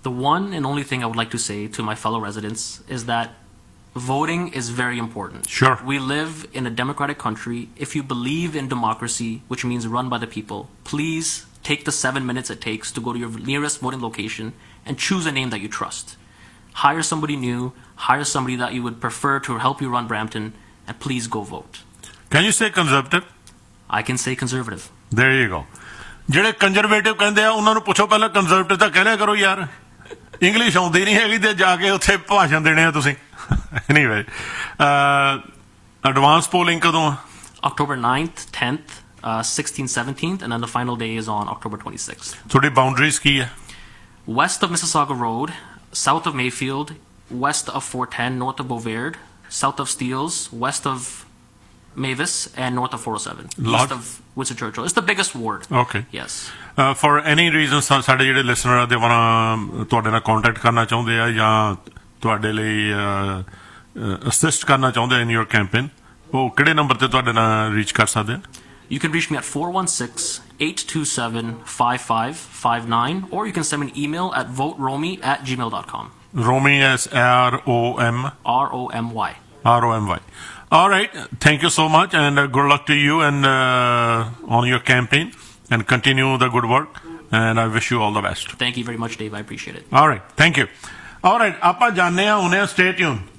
The one and only thing I would like to say to my fellow residents is that voting is very important. Sure. We live in a democratic country. If you believe in democracy, which means run by the people, please take the 7 minutes it takes to go to your nearest voting location and choose a name that you trust. Hire somebody new, hire somebody that you would prefer to help you run Brampton, and please go vote. Can you say conservative? I can say conservative. There you go. ਜਿਹੜੇ conservative ਕਹਿੰਦੇ ਆ ਉਹਨਾਂ ਨੂੰ ਪੁੱਛੋ ਪਹਿਲਾਂ conservative ਤਾਂ ਕਹਿ ਲਿਆ ਕਰੋ ਯਾਰ ਇੰਗਲਿਸ਼ ਆਉਂਦੀ ਨਹੀਂ ਹੈਗੀ ਤੇ ਜਾ ਕੇ ਉੱਥੇ ਭਾਸ਼ਣ ਦੇਣੇ ਆ ਤੁਸੀਂ ਐਨੀਵੇ ਐਡਵਾਂਸ ਪੋਲਿੰਗ ਕਦੋਂ ਆ October 9th, 10th, 16th, 17th, and then the final day is on October 26th. ਤੁਹਾਡੀ ਬਾਉਂਡਰੀਜ਼ ਕੀ ਹੈ West of Mississauga Road, south of Mayfield, west of 410, north of Beauvard, south of Steeles, west of Mavis, and north of 407, east of Winston Churchill. It's the biggest ward. Okay. Yes. For any reason ਸਾਡੇ ਜਿਹੜੇ listener ਆ ਦੇ ਵਾਂ ਤੁਹਾਡੇ ਨਾਲ contact ਕਰਨਾ ਚਾਹੁੰਦੇ ਆ ਜਾਂ ਤੁਹਾਡੇ ਲਈ ਅਸਿਸਟ ਕਰਨਾ ਚਾਹੁੰਦੇ ਇਨ ਯੂਰ ਕੈਂਪੇਨ ਉਹ ਕਿਹੜੇ ਨੰਬਰ ਤੇ ਤੁਹਾਡੇ ਨਾਲ ਰੀਚ ਕਰ ਸਕਦੇ ਆ You can reach me at 416-827-5559, or you can send me an email at voteromy@gmail.com. Romy as R-O-M? R-O-M-Y. R-O-M-Y. All right. Thank you so much, and good luck to you and on your campaign, and continue the good work, and I wish you all the best. Thank you very much, Dave. I appreciate it. All right. Thank you. All right. Apa janne ha, stay tuned.